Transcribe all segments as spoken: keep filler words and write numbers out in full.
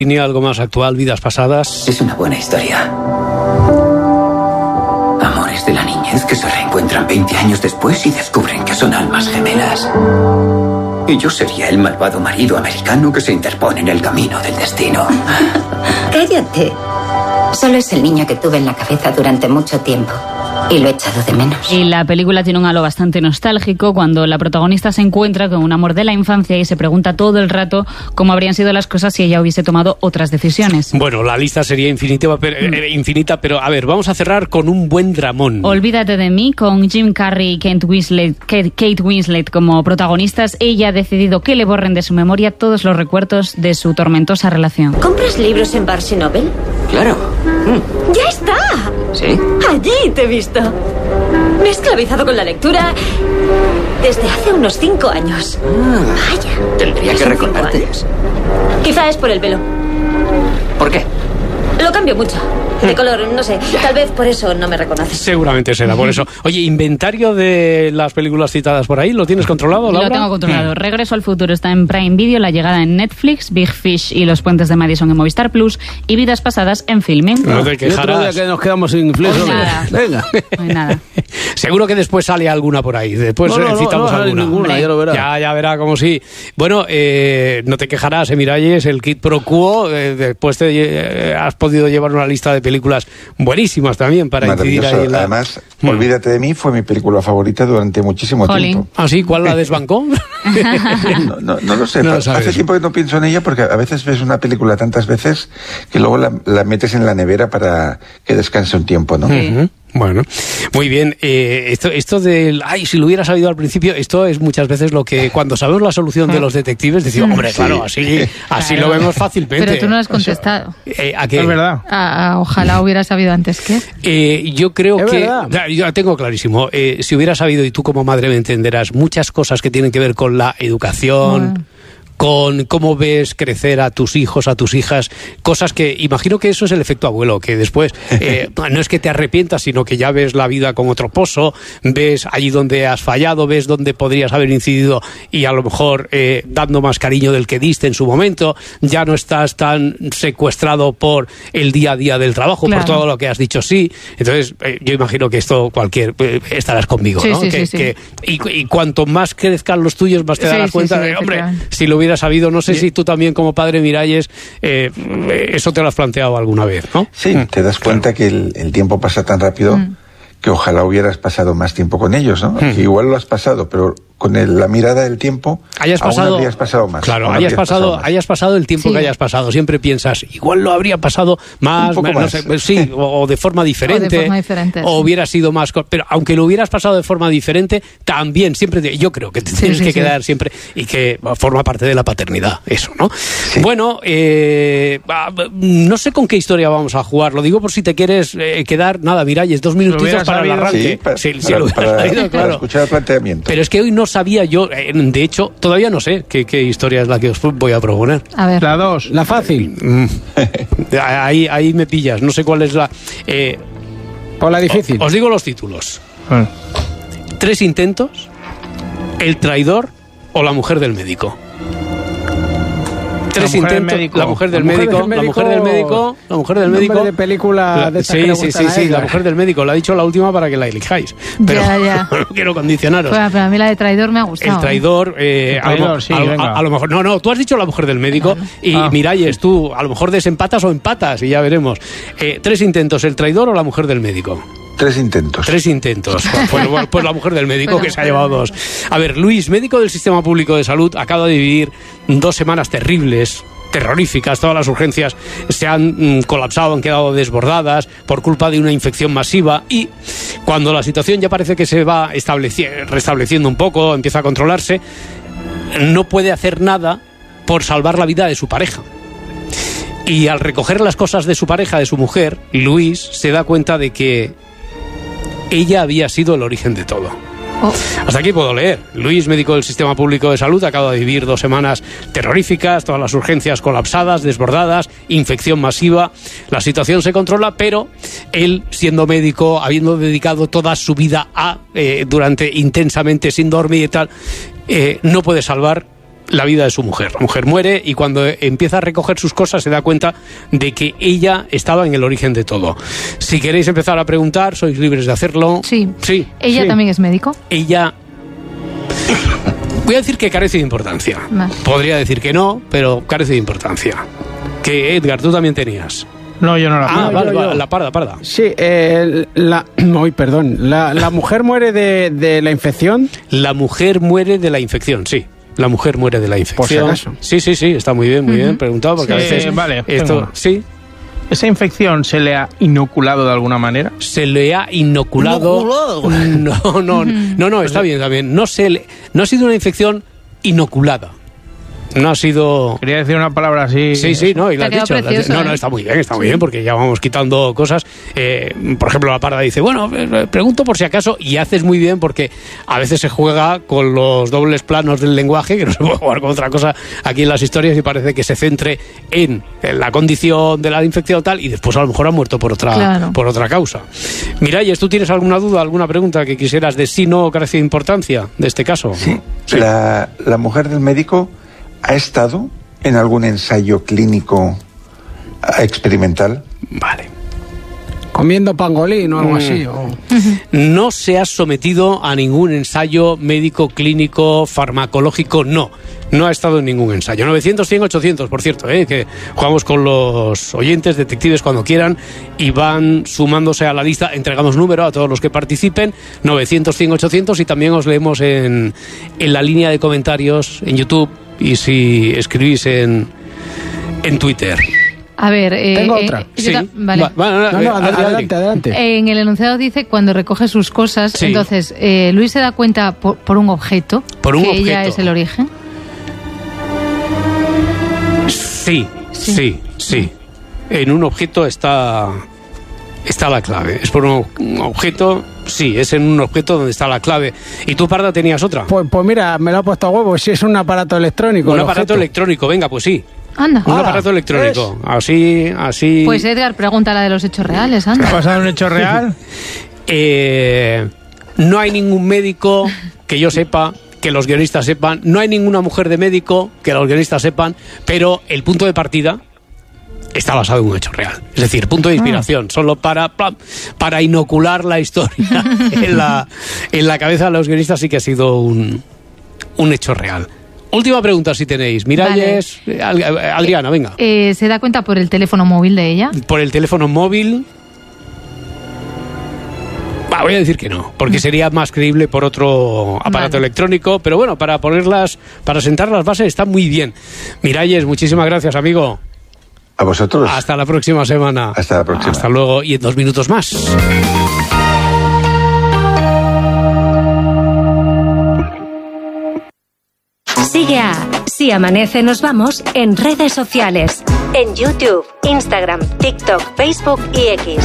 Ni algo más actual, Vidas Pasadas. Es una buena historia. Amores de la niñez que se reencuentran veinte años después y descubren que son almas gemelas. Y yo sería el malvado marido americano que se interpone en el camino del destino. Cállate. Solo es el niño que tuve en la cabeza durante mucho tiempo. Y lo he echado de menos. Y la película tiene un halo bastante nostálgico cuando la protagonista se encuentra con un amor de la infancia y se pregunta todo el rato cómo habrían sido las cosas si ella hubiese tomado otras decisiones. Bueno, la lista sería infinita, pero, eh, infinita, pero a ver, vamos a cerrar con un buen dramón. Olvídate de mí, con Jim Carrey y Kate Winslet, Kate, Kate Winslet como protagonistas. Ella ha decidido que le borren de su memoria todos los recuerdos de su tormentosa relación. ¿Compras libros en Barnes y Noble? Claro. Mm. ¡Ya está! ¿Sí? Allí te he visto. Me he esclavizado con la lectura desde hace unos cinco años. Ah, Vaya. Tendría que recordarte. Quizá es por el pelo. ¿Por qué? Lo cambio mucho. De color, no sé. Tal vez por eso no me reconoces. Seguramente será por eso. Oye, ¿inventario de las películas citadas por ahí? ¿Lo tienes controlado, Laura? Lo tengo controlado. Regreso al futuro está en Prime Video, La llegada en Netflix, Big Fish y Los puentes de Madison en Movistar Plus y Vidas pasadas en Filming. No te quejarás. Y otro día que nos quedamos sin Netflix. Pues nada. Venga. No hay nada. Seguro que después sale alguna por ahí. Después No, no, citamos no, no alguna. ninguna, ya lo verá. Ya, ya verá como sí. Bueno, eh, no te quejarás, eh, Miralles, el Kid Pro Quo. Eh, después te eh, has podido llevar una lista de películas buenísimas también para incidir ahí en la... Además, Mm. Olvídate de mí fue mi película favorita durante muchísimo Jolín. tiempo. ¿Ah, sí? ¿Cuál la desbancó? No, no, no lo sé. No lo Hace sabes. tiempo que no pienso en ella porque a veces ves una película tantas veces que luego la, la metes en la nevera para que descanse un tiempo, ¿no? Ujú. Bueno, muy bien. Eh, esto, esto del, ay, si lo hubiera sabido al principio, esto es muchas veces lo que cuando sabemos la solución de los detectives decimos, hombre, Sí. claro, así, así Claro. lo vemos fácilmente. Pero tú no has contestado. Eh, ¿A qué? Es verdad. Ah, ah, ojalá hubiera sabido antes que. Eh, yo creo Es que... verdad. Ya, yo la tengo clarísimo. Eh, si hubiera sabido, y tú como madre me entenderás, muchas cosas que tienen que ver con la educación... Bueno. con cómo ves crecer a tus hijos, a tus hijas, cosas que imagino que eso es el efecto abuelo, que después eh, no es que te arrepientas, sino que ya ves la vida con otro pozo, ves allí donde has fallado, ves donde podrías haber incidido y a lo mejor eh, dando más cariño del que diste en su momento, ya no estás tan secuestrado por el día a día del trabajo, Claro. por todo lo que has dicho sí. Entonces, eh, yo imagino que esto cualquier, eh, estarás conmigo, Sí, ¿no? sí, que, sí, sí. que- y, y cuanto más crezcan los tuyos, más te Sí, darás sí, cuenta sí, de, hombre, efectivamente. si lo hubiera sabido, no sé si tú también como padre Miralles, eh, eso te lo has planteado alguna vez, ¿no? Sí, te das cuenta que el, el tiempo pasa tan rápido que ojalá hubieras pasado más tiempo con ellos, ¿no? Que igual lo has pasado, pero con el- la mirada del tiempo Hayas aún pasado, habrías pasado más. claro, aún hayas habrías pasado, más. hayas pasado el tiempo Sí. que hayas pasado. Siempre piensas, igual lo habría pasado más, Un poco no más. sé, sí, o, o de forma diferente, forma diferente, o sí. hubiera sido más, co- pero aunque lo hubieras pasado de forma diferente, también siempre, te- yo creo que te Sí, tienes sí, que sí. quedar siempre y que forma parte de la paternidad, eso, ¿no? Bueno, eh, ah, no sé con qué historia vamos a jugar. Lo digo por si te quieres eh, quedar, nada, Miralles, dos minutitos hubieras para el sabido. arranque. Sí, para, Sí, sí, para- lo hubieras para- sabido, para claro. escuchar el planteamiento. Pero es que hoy no sabía yo, eh, de hecho, todavía no sé qué, qué historia es la que os voy a proponer. A ver. La dos, la fácil. Mm. ahí, ahí me pillas, no sé cuál es la... eh, Por la difícil. os digo los títulos. Ah. Tres intentos, El traidor o La mujer del médico. Tres La mujer del intentos, médico. La mujer del La mujer médico, del La mujer del médico, La mujer del Nombre médico. de película de estas sí, que le sí, gustan sí, a sí, ella. La mujer del médico. La ha dicho la última para que la elijáis. Pero Ya, ya. no quiero condicionaros. Bueno, pero a mí la de traidor me ha gustado. El traidor, eh, El a, lo, traidor, sí, a lo- venga. a- a lo mejor, no, no, tú has dicho La mujer del médico y Ah. Miralles, tú a lo mejor desempatas o empatas y ya veremos. Eh, tres intentos, El traidor o La mujer del médico. Tres intentos. Tres intentos. Pues, pues- pues La mujer del médico, que se ha llevado dos. A ver, Luis, médico del Sistema Público de Salud, acaba de vivir dos semanas terribles, terroríficas. Todas las urgencias se han mm, colapsado, han quedado desbordadas por culpa de una infección masiva y cuando la situación ya parece que se va estableci- restableciendo un poco, empieza a controlarse, no puede hacer nada por salvar la vida de su pareja. Y al recoger las cosas de su pareja, de su mujer, Luis se da cuenta de que ella había sido el origen de todo. Oh. Hasta aquí puedo leer. Luis, médico del Sistema Público de Salud, acaba de vivir dos semanas terroríficas, todas las urgencias colapsadas, desbordadas, infección masiva. La situación se controla, pero él, siendo médico, habiendo dedicado toda su vida a, eh, durante intensamente, sin dormir y tal, eh, no puede salvar la vida de su mujer. La mujer muere y cuando empieza a recoger sus cosas se da cuenta de que ella estaba en el origen de todo. Si queréis empezar a preguntar, sois libres de hacerlo. Sí. Sí. ¿Ella sí. también es médico? Ella... Voy a decir que carece de importancia. Vale. Podría decir que no, pero carece de importancia. Que Edgar, tú también tenías. No, yo no la Ah, parda. vale, yo, vale, yo. la parda, parda. Sí, eh, la... Uy, perdón. La, la mujer muere de, de la infección. La mujer muere de la infección, sí. La mujer muere de la infección. Por si acaso. Sí, sí, sí, está muy bien, muy bien preguntado, porque Sí, a veces... vale, esto, tengo una. sí, ¿Esa infección se le ha inoculado de alguna manera? se le ha inoculado... No, no, no, no, está bien, está bien. No, se le, no ha sido una infección inoculada. No ha sido... Quería decir una palabra así. Sí, sí, no, y lo Te has ha quedado dicho. lo has precioso, dicho. No, no, ¿eh? está muy bien, está muy bien, porque ya vamos quitando cosas. Eh, por ejemplo, la parda dice, bueno, eh, pregunto por si acaso, y haces muy bien porque a veces se juega con los dobles planos del lenguaje, que no se puede jugar con otra cosa aquí en las historias, y parece que se centre en, en la condición de la infección tal, y después a lo mejor ha muerto por otra, Claro. por otra causa. Miralles, ¿tú tienes alguna duda, alguna pregunta que quisieras de si no carece de importancia de este caso? Sí. La, la mujer del médico ha estado en algún ensayo clínico experimental. Vale. Comiendo pangolín o algo así. O... No se ha sometido a ningún ensayo médico, clínico, farmacológico, no. No ha estado en ningún ensayo. novecientos, cien, ochocientos, por cierto, ¿eh? Que jugamos con los oyentes, detectives cuando quieran, y van sumándose a la lista. Entregamos número a todos los que participen, novecientos, cien, ochocientos, y también os leemos en, en la línea de comentarios en YouTube y si escribís en, en Twitter. A ver, eh, Tengo eh, otra. yo Sí. ta- vale. Va- va- No, no, eh, ad- Adri, Adri. adelante, adelante. Eh, En el enunciado dice cuando recoge sus cosas, Sí. entonces eh, Luis se da cuenta por, por un objeto Por un que ella objeto. es el origen. Sí, Sí. sí, sí. En un objeto está, está la clave. Es por un, un objeto, sí, es en un objeto donde está la clave. ¿Y tú, Parda, tenías otra? Pues, pues mira, me lo ha puesto a huevo. Si es un aparato electrónico. Un el aparato objeto. electrónico, venga, pues sí. Anda. Un Ah, aparato electrónico. Así, así. Pues Edgar, pregunta la de los hechos reales, ¿Ha anda. pasado un hecho real? Eh, no hay ningún médico que yo sepa, que los guionistas sepan, no hay ninguna mujer de médico que los guionistas sepan, pero el punto de partida está basado en un hecho real. Es decir, punto de inspiración, solo para, pa- para inocular la historia en la, en la cabeza de los guionistas, sí que ha sido un, un hecho real. Última pregunta si tenéis. Miralles, eh, Ad- Adriana, venga. Eh, se da cuenta por el teléfono móvil de ella. Por el teléfono móvil... Va, voy a decir que no, porque sería más creíble por otro aparato Vale. electrónico, pero bueno, para ponerlas, para sentar las bases está muy bien. Miralles, muchísimas gracias, amigo. A vosotros. Hasta la próxima semana. Hasta la próxima. Hasta luego y en dos minutos más. Sigue a Si Amanece Nos Vamos en redes sociales. En YouTube, Instagram, TikTok, Facebook y X.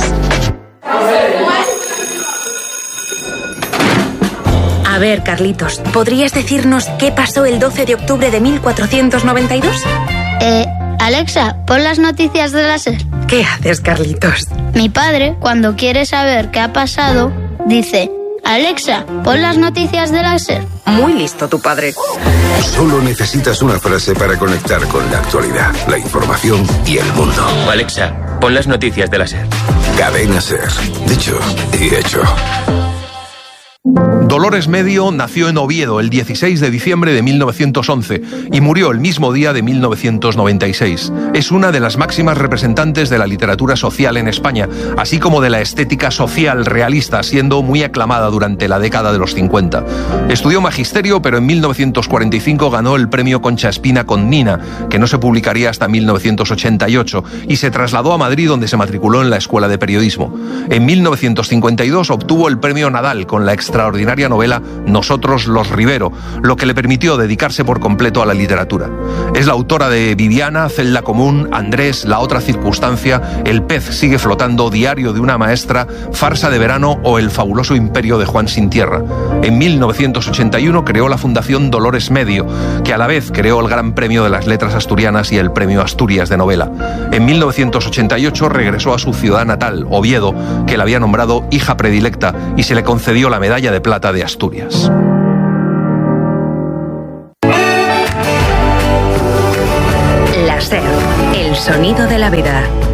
A ver, Carlitos, ¿podrías decirnos qué pasó el doce de octubre de mil cuatrocientos noventa y dos? Eh, Alexa, pon las noticias de la SER. ¿Qué haces, Carlitos? Mi padre, cuando quiere saber qué ha pasado, dice: Alexa, pon las noticias de la SER. Muy listo tu padre. Solo necesitas una frase para conectar con la actualidad, la información y el mundo. Alexa, pon las noticias de la SER. Cadena SER. Dicho y hecho. Dolores Medio nació en Oviedo el dieciséis de diciembre de mil novecientos once y murió el mismo día de mil novecientos noventa y seis. Es una de las máximas representantes de la literatura social en España, así como de la estética social realista, siendo muy aclamada durante la década de los cincuenta. Estudió magisterio, pero en mil novecientos cuarenta y cinco ganó el premio Concha Espina con Nina, que no se publicaría hasta mil novecientos ochenta y ocho, y se trasladó a Madrid, donde se matriculó en la Escuela de Periodismo. En mil novecientos cincuenta y dos obtuvo el premio Nadal con la extraordinaria novela Nosotros los Rivero, lo que le permitió dedicarse por completo a la literatura. Es la autora de Viviana, Celda Común, Andrés, La otra circunstancia, El pez sigue flotando, Diario de una maestra, Farsa de verano o El fabuloso imperio de Juan Sin Tierra. En mil novecientos ochenta y uno creó la Fundación Dolores Medio, que a la vez creó el Gran Premio de las Letras Asturianas y el Premio Asturias de Novela. En mil novecientos ochenta y ocho regresó a su ciudad natal, Oviedo, que la había nombrado hija predilecta, y se le concedió la Medalla de Plata de Asturias. sonido de la vida.